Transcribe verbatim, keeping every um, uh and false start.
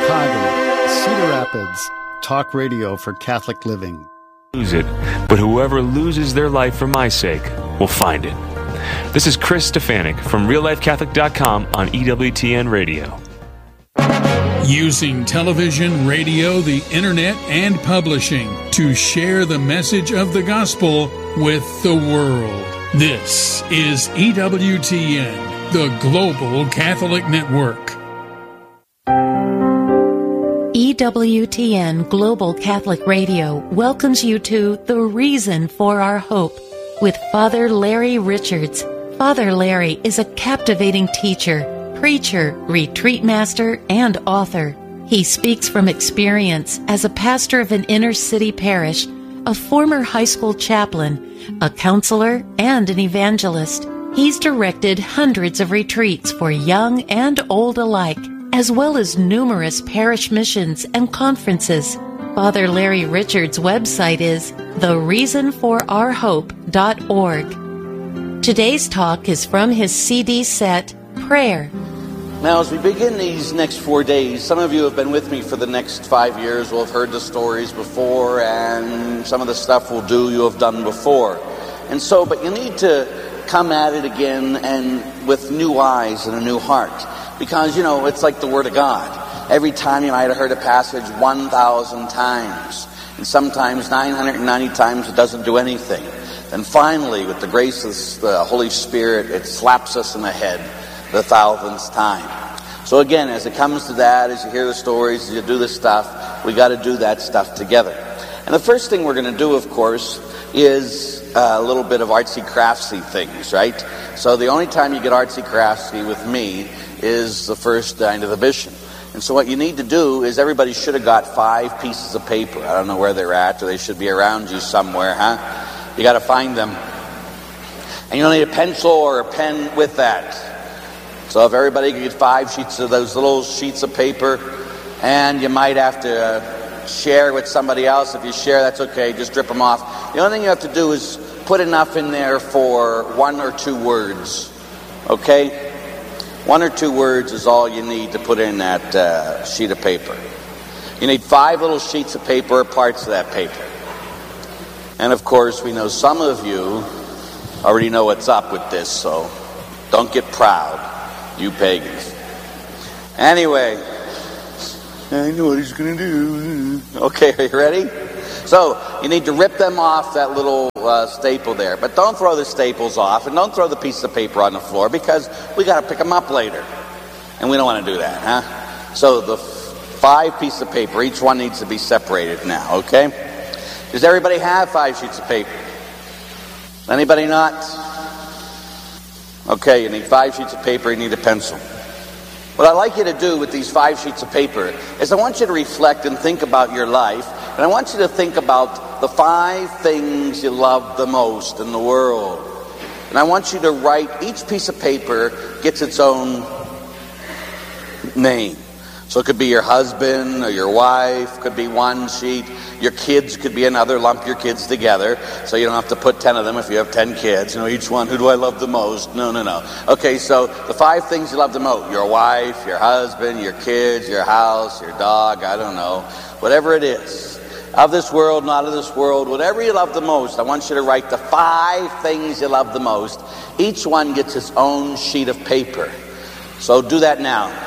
Chicago, Cedar Rapids, talk radio for Catholic living. Lose it, but whoever loses their life for my sake will find it. This is Chris Stefanik from real life catholic dot com on E W T N Radio. Using television, radio, the internet, and publishing to share the message of the gospel with the world. This is E W T N, the Global Catholic Network. E W T N Global Catholic Radio welcomes you to The Reason for Our Hope with Father Larry Richards. Father Larry is a captivating teacher, preacher, retreat master, and author. He speaks from experience as a pastor of an inner-city parish, a former high school chaplain, a counselor, and an evangelist. He's directed hundreds of retreats for young and old alike, as well as numerous parish missions and conferences. Father Larry Richards' website is the reason for our hope dot org. Today's talk is from his C D set, Prayer. Now, as we begin these next four days, some of you have been with me for the next five years, will have heard the stories before, and some of the stuff we'll do you have done before. And so, but you need to come at it again and with new eyes and a new heart. Because, you know, it's like the Word of God. Every time you might have heard a passage one thousand times, and sometimes nine hundred ninety times it doesn't do anything. Then finally, with the grace of the Holy Spirit, it slaps us in the head the thousandth time. So again, as it comes to that, as you hear the stories, as you do this stuff, we got to do that stuff together. And the first thing we're going to do, of course, is a little bit of artsy-craftsy things, right? So the only time you get artsy-craftsy with me is the first night of the Vision. And so what you need to do is everybody should have got five pieces of paper. I don't know where they're at, or they should be around you somewhere, huh? You got to find them. And you'll need a pencil or a pen with that. So if everybody could get five sheets of those little sheets of paper, and you might have to uh, share with somebody else. If you share, that's okay. Just drip them off. The only thing you have to do is put enough in there for one or two words. Okay? One or two words is all you need to put in that uh, sheet of paper. You need five little sheets of paper or parts of that paper. And of course, we know some of you already know what's up with this, so don't get proud, you pagans. Anyway, I know what he's going to do. Okay, are you ready? So, you need to rip them off that little uh, staple there. But don't throw the staples off, and don't throw the piece of paper on the floor, because we got to pick them up later. And we don't want to do that, huh? So, the f- five pieces of paper, each one needs to be separated now, okay? Does everybody have five sheets of paper? Anybody not? Okay, you need five sheets of paper, you need a pencil. What I'd like you to do with these five sheets of paper is I want you to reflect and think about your life, and I want you to think about the five things you love the most in the world. And I want you to write, each piece of paper gets its own name. So it could be your husband or your wife, could be one sheet. Your kids could be another. Lump your kids together so you don't have to put ten of them if you have ten kids. You know, each one, who do I love the most? No, no, no. Okay, so the five things you love the most. Your wife, your husband, your kids, your house, your dog, I don't know. Whatever it is. Of this world, not of this world, whatever you love the most, I want you to write the five things you love the most. Each one gets its own sheet of paper. So do that now.